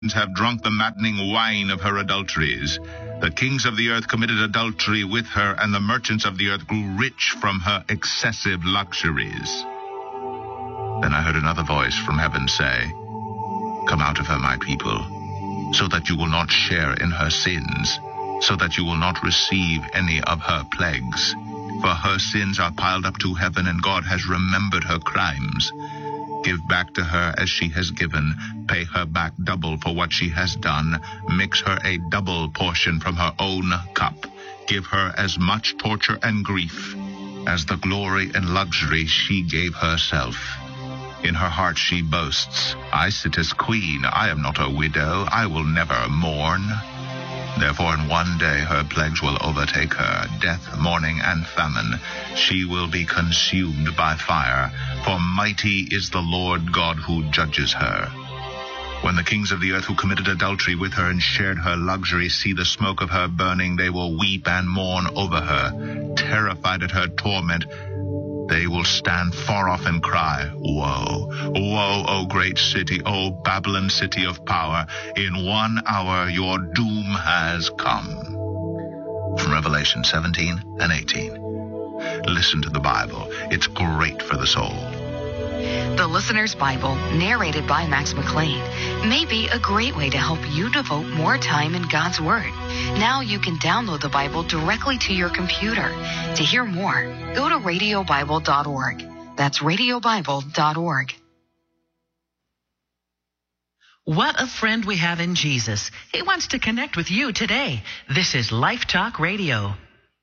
have drunk the maddening wine of her adulteries. The kings of the earth committed adultery with her, and the merchants of the earth grew rich from her excessive luxuries. Then I heard another voice from heaven say, "Come out of her, my people, so that you will not share in her sins, so that you will not receive any of her plagues. For her sins are piled up to heaven, and God has remembered her crimes. Give back to her as she has given. Pay her back double for what she has done. Mix her a double portion from her own cup. Give her as much torture and grief as the glory and luxury she gave herself. In her heart she boasts, 'I sit as queen. I am not a widow. I will never mourn.' Therefore in one day her plagues will overtake her, death, mourning, and famine. She will be consumed by fire, for mighty is the Lord God who judges her. When the kings of the earth who committed adultery with her and shared her luxury see the smoke of her burning, they will weep and mourn over her. Terrified at her torment, they will stand far off and cry, 'Woe, woe, O great city, O Babylon, city of power! In 1 hour your doom has come.'" From Revelation 17 and 18. Listen to the Bible. It's great for the soul. The Listener's Bible, narrated by Max McLean, may be a great way to help you devote more time in God's Word. Now you can download the Bible directly to your computer. To hear more, go to radiobible.org. That's radiobible.org. What a friend we have in Jesus. He wants to connect with you today. This is Life Talk Radio.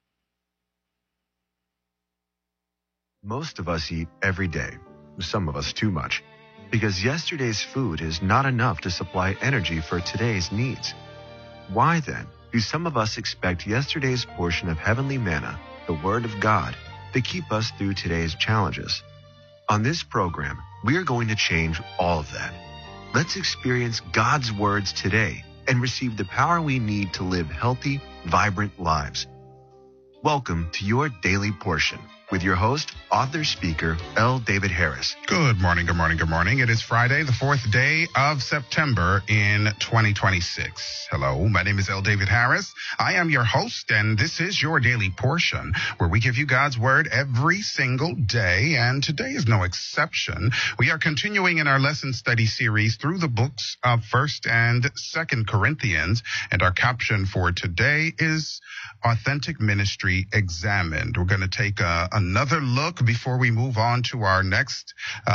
Most of us eat every day, some of us too much, because yesterday's food is not enough to supply energy for today's needs. Why then do some of us expect yesterday's portion of heavenly manna, the Word of God, to keep us through today's challenges? On this program, we are going to change all of that. Let's experience God's words today and receive the power we need to live healthy, vibrant lives. Welcome to your Daily Portion with your host, author, speaker, L. David Harris. Good morning, good morning, good morning. It is Friday, the 4th day of September in 2026. Hello, my name is L. David Harris. I am your host, and this is your Daily Portion, where we give you God's Word every single day, and today is no exception. We are continuing in our lesson study series through the books of 1st and 2nd Corinthians, and our caption for today is Authentic Ministry Examined. We're going to take another look before we move on to our next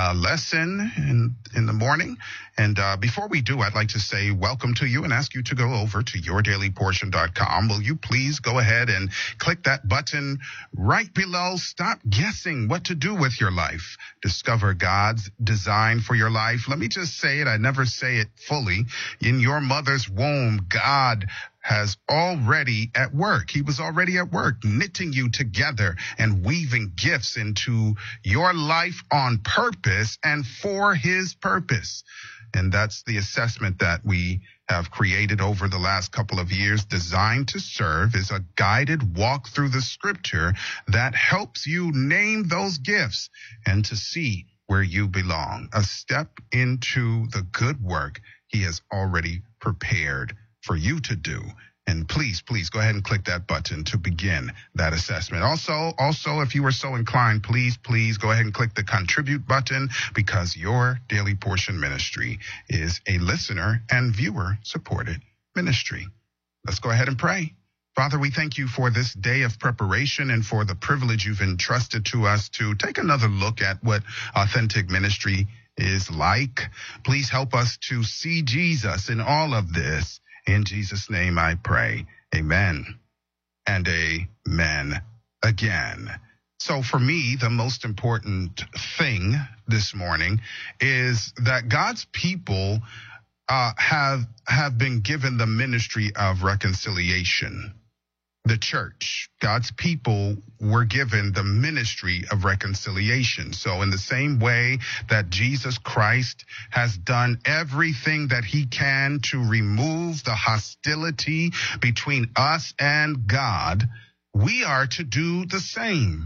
lesson in the morning. And before we do, I'd like to say welcome to you and ask you to go over to yourdailyportion.com. Will you please go ahead and click that button right below? Stop guessing what to do with your life. Discover God's design for your life. Let me just say it. I never say it fully. In your mother's womb, God has already at work. He was already at work, knitting you together and weaving gifts into your life on purpose and for his purpose. And that's the assessment that we have created over the last couple of years. Designed to Serve is a guided walk through the scripture that helps you name those gifts and to see where you belong. A step into the good work he has already prepared for you to do. And please go ahead and click that button to begin that assessment. Also, if you are so inclined, please go ahead and click the contribute button, because your Daily Portion ministry is a listener and viewer supported ministry. Let's go ahead and pray. Father, we thank you for this day of preparation and for the privilege you've entrusted to us to take another look at what authentic ministry is like. Please help us to see Jesus in all of this. In Jesus' name I pray. Amen and amen again. So for me, the most important thing this morning is that God's people have been given the ministry of reconciliation. The church, God's people, were given the ministry of reconciliation. So in the same way that Jesus Christ has done everything that he can to remove the hostility between us and God, we are to do the same.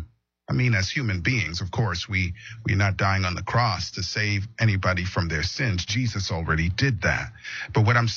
I mean, as human beings, of course, we're not dying on the cross to save anybody from their sins. Jesus already did that. But what I'm